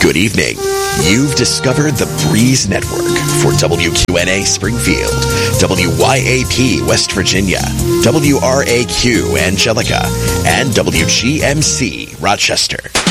Good evening. You've discovered the Breeze Network for WQNA Springfield, WYAP West Virginia, WRAQ Angelica, and WGMC Rochester.